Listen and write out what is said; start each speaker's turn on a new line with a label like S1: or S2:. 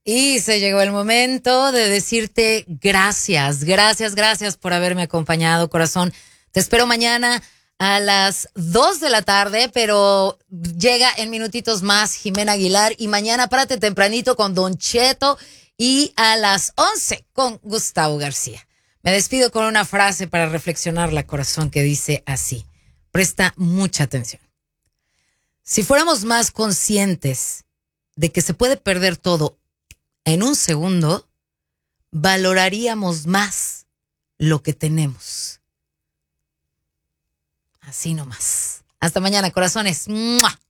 S1: Y se llegó el momento de decirte gracias, gracias, gracias por haberme acompañado, corazón. Te espero mañana a las 2 de la tarde, pero llega en minutitos más Jimena Aguilar y mañana párate tempranito con Don Cheto y a las 11 con Gustavo García. Me despido con una frase para reflexionarla, corazón, que dice así. Presta mucha atención. Si fuéramos más conscientes de que se puede perder todo en un segundo, valoraríamos más lo que tenemos. Así nomás. Hasta mañana, corazones. ¡Mua!